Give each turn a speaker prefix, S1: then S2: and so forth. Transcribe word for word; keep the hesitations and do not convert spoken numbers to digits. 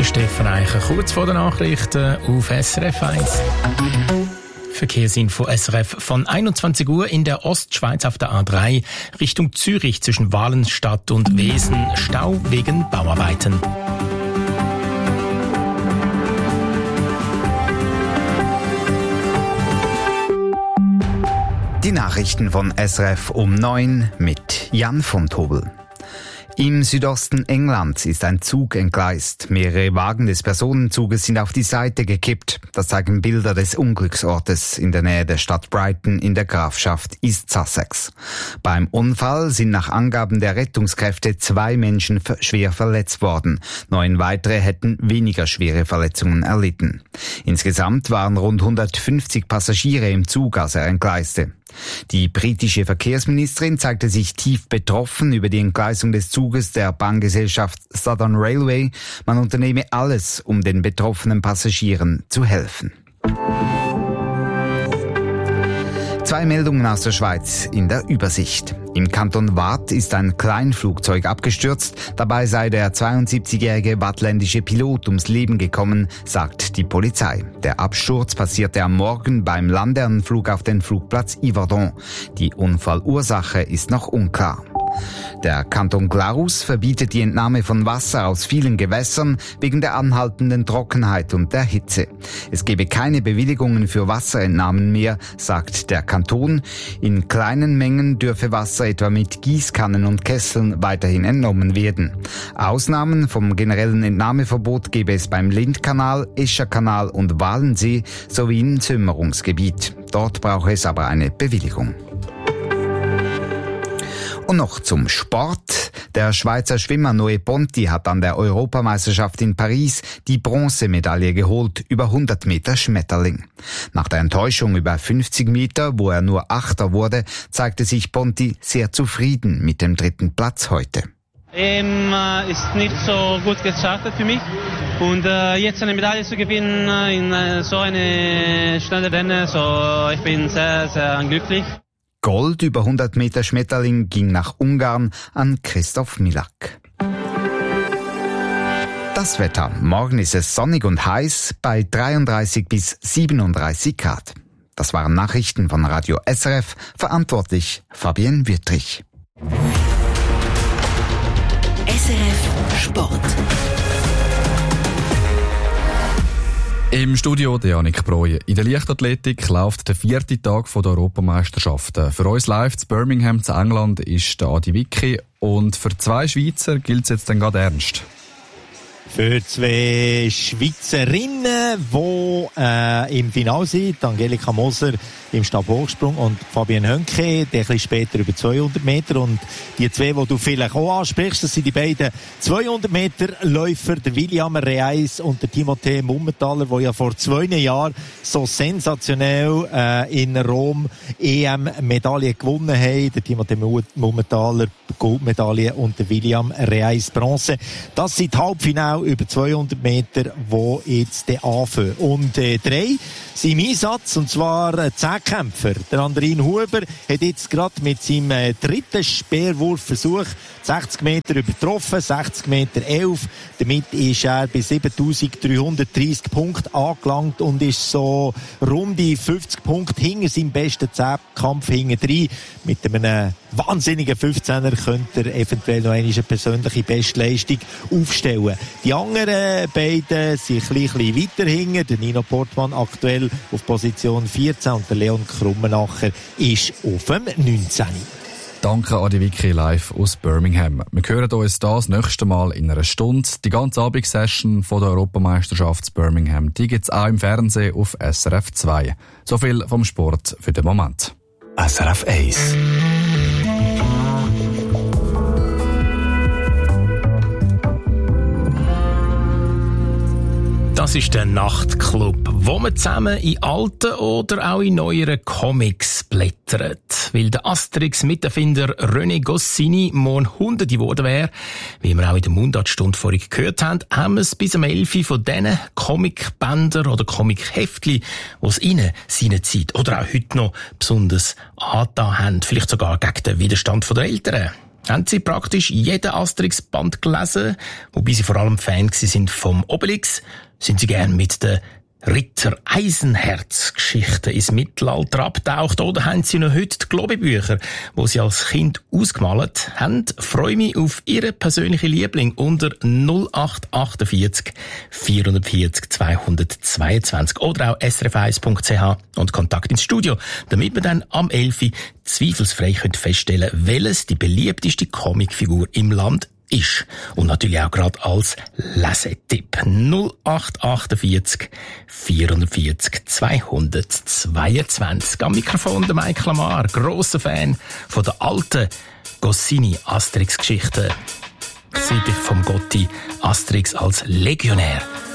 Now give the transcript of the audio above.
S1: Stefan Eicher, kurz vor den Nachrichten auf S R F eins. Verkehrsinfo S R F von einundzwanzig Uhr in der Ostschweiz auf der A drei Richtung Zürich zwischen Walenstadt und Wesen. Stau wegen Bauarbeiten.
S2: Die Nachrichten von S R F um neun mit Jan von Tobel. Im Südosten Englands ist ein Zug entgleist. Mehrere Wagen des Personenzuges sind auf die Seite gekippt. Das zeigen Bilder des Unglücksortes in der Nähe der Stadt Brighton in der Grafschaft East Sussex. Beim Unfall sind nach Angaben der Rettungskräfte zwei Menschen schwer verletzt worden. Neun weitere hätten weniger schwere Verletzungen erlitten. Insgesamt waren rund hundertfünfzig Passagiere im Zug, als er entgleiste. Die britische Verkehrsministerin zeigte sich tief betroffen über die Entgleisung des Zuges der Bahngesellschaft Southern Railway. Man unternehme alles, um den betroffenen Passagieren zu helfen. Zwei Meldungen aus der Schweiz in der Übersicht. Im Kanton Waadt ist ein Kleinflugzeug abgestürzt. Dabei sei der zweiundsiebzigjährige waadtländische Pilot ums Leben gekommen, sagt die Polizei. Der Absturz passierte am Morgen beim Landeanflug auf den Flugplatz Yverdon. Die Unfallursache ist noch unklar. Der Kanton Glarus verbietet die Entnahme von Wasser aus vielen Gewässern wegen der anhaltenden Trockenheit und der Hitze. Es gebe keine Bewilligungen für Wasserentnahmen mehr, sagt der Kanton. In kleinen Mengen dürfe Wasser etwa mit Gießkannen und Kesseln weiterhin entnommen werden. Ausnahmen vom generellen Entnahmeverbot gebe es beim Lindkanal, Escherkanal und Walensee sowie im Zümmerungsgebiet. Dort brauche es aber eine Bewilligung. Und noch zum Sport. Der Schweizer Schwimmer Noé Ponti hat an der Europameisterschaft in Paris die Bronzemedaille geholt über hundert Meter Schmetterling. Nach der Enttäuschung über fünfzig Meter, wo er nur Achter wurde, zeigte sich Ponti sehr zufrieden mit dem dritten Platz heute.
S3: Ähm, äh, ist nicht so gut gestartet für mich. Und äh, jetzt eine Medaille zu gewinnen in äh, so eine schnelle Rennen, so ich bin sehr, sehr glücklich.
S2: Gold über hundert Meter Schmetterling ging nach Ungarn an Christoph Milak. Das Wetter. Morgen ist es sonnig und heiß bei dreiunddreißig bis siebenunddreißig Grad. Das waren Nachrichten von Radio S R F. Verantwortlich Fabienne Wüttrich.
S4: S R F Sport.
S5: Im Studio der Janik Breuer. In der Leichtathletik läuft der vierte Tag der Europameisterschaften. Für uns live zu Birmingham zu England ist der Adi Wicki. Und für zwei Schweizer gilt es jetzt dann gerade ernst.
S6: Für zwei Schweizerinnen, die äh, im Finale sind, Angelika Moser im Stabhochsprung und Fabienne Hönke, der ein bisschen später über zweihundert Meter. Und die zwei, die du vielleicht auch ansprichst, das sind die beiden zweihundert Meter Läufer, der William Reis und der Timothée Mummentaler, die ja vor zwei Jahren so sensationell äh, in Rom E M-Medaille gewonnen haben. Der Timothée Mummentaler Goldmedaille und der William Reis Bronze. Das sind die Halbfinale über zweihundert Meter, die jetzt anfangen. Und äh, drei sind im Einsatz, und zwar äh, Zehnkämpfer. Der Andrin Huber hat jetzt gerade mit seinem äh, dritten Speerwurfversuch sechzig Meter übertroffen, sechzig Meter elf. Damit ist er bei siebentausenddreihundertdreissig Punkten angelangt und ist so rund die fünfzig Punkte hinter seinem besten Zehnkampf hinten drin. Mit einem wahnsinnigen fünfzehner könnte er eventuell noch eine persönliche Bestleistung aufstellen. Die anderen beiden sind ein bisschen weiter hinten. Der Nino Portmann aktuell auf Position vierzehn und der Leon Krummenacher ist auf dem neunzehn.
S5: Danke Adi Wicki live aus Birmingham. Wir hören uns das nächste Mal in einer Stunde. Die ganze Abendsession von der Europameisterschaft Birmingham, die gibt es auch im Fernsehen auf S R F zwei. So viel vom Sport für den Moment.
S7: S R F eins.
S1: Das ist der Nachtclub, wo man zusammen in alten oder auch in neueren Comics blättert. Weil der Asterix-Miterfinder René Goscinny morgen hundert geworden wäre, wie wir auch in der Mundartstunde vorhin gehört haben, haben wir es bis um elf von diesen Comicbändern oder Comicheftchen, die es ihnen seine Zeit oder auch heute noch besonders angetan haben. Vielleicht sogar gegen den Widerstand der Eltern. Haben Sie praktisch jeden Asterix-Band gelesen? Wobei Sie vor allem Fan sind vom Obelix? Sind Sie gern mit der Ritter Eisenherz-Geschichten ins Mittelalter abtaucht, oder haben Sie noch heute die Globebücher, die Sie als Kind ausgemalt haben? Freue mich auf Ihren persönlichen Liebling unter null acht achtundvierzig vierhundertvierzig zweihundertzweiundzwanzig oder auch s r f eins punkt c h und Kontakt ins Studio, damit wir dann am elf zweifelsfrei feststellen können, welches die beliebteste Comicfigur im Land ist. Und natürlich auch gerade als Lesetipp. null acht achtundvierzig vierhundertvierzig zweihundertzweiundzwanzig. Am Mikrofon der Michael Amar, grosser Fan von der alten Goscinny-Asterix-Geschichten. Seit ich vom Gotti Asterix als Legionär